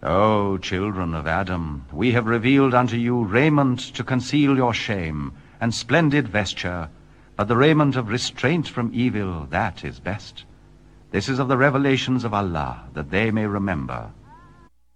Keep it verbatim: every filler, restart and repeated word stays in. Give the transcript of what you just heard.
O children of Adam, we have revealed unto you raiment to conceal your shame, and splendid vesture, but the raiment of restraint from evil, that is best. This is of the revelations of Allah, that they may remember.